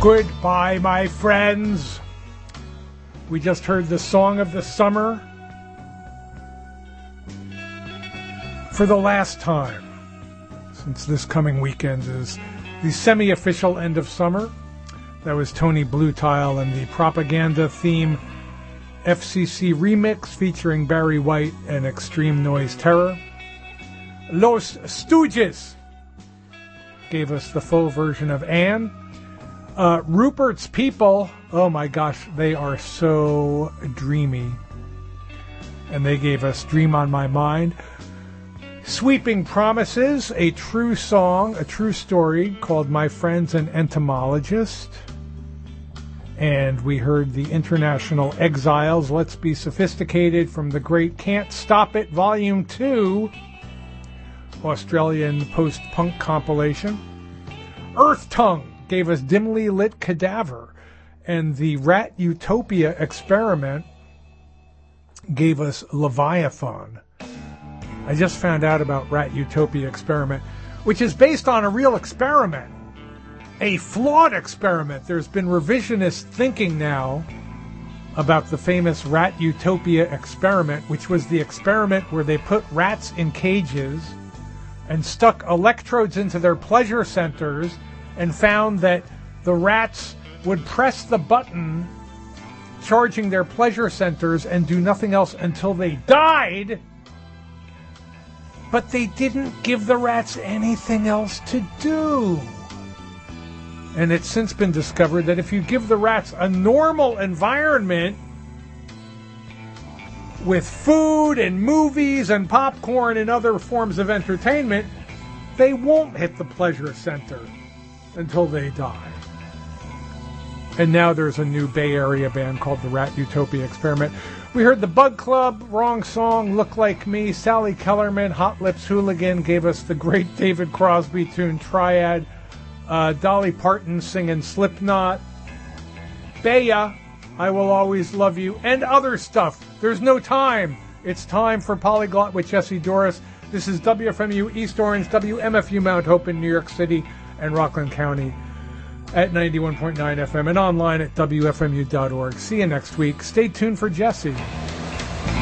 Goodbye, my friends. We just heard the song of the summer for the last time, since this coming weekend is the semi-official end of summer. That was Tony Bluetile and the Propaganda theme FCC remix featuring Barry White and Extreme Noise Terror. Los Stooges gave us the full version of Anne. Rupert's People, oh my gosh, they are so dreamy. And they gave us Dream on My Mind. Sweeping Promises, a true song, a true story called My Friend's an Entomologist. And we heard the International Exiles, Let's Be Sophisticated, from the great Can't Stop It Volume 2, Australian post-punk compilation. Earth Tongue gave us Dimly Lit Cadaver, and the Rat Utopia Experiment gave us Leviathan. I just found out about Rat Utopia Experiment, which is based on a real experiment, a flawed experiment. There's been revisionist thinking now about the famous Rat Utopia Experiment, which was the experiment where they put rats in cages and stuck electrodes into their pleasure centers and found that the rats would press the button charging their pleasure centers and do nothing else until they died. But they didn't give the rats anything else to do. And it's since been discovered that if you give the rats a normal environment with food and movies and popcorn and other forms of entertainment, they won't hit the pleasure center until they die. And now there's a new Bay Area band called the Rat Utopia Experiment. We heard the Bug Club, Wrong Song, Look Like Me. Sally Kellerman, Hot Lips Hooligan, gave us the great David Crosby tune Triad. Dolly Parton singing Slipknot. Baya, I Will Always Love You, and other stuff. There's no time. It's time for Polyglot with Jesse Doris. This is WFMU East Orange, WMFU Mount Hope in New York City and Rockland County at 91.9 FM and online at WFMU.org. See you next week. Stay tuned for Jesse.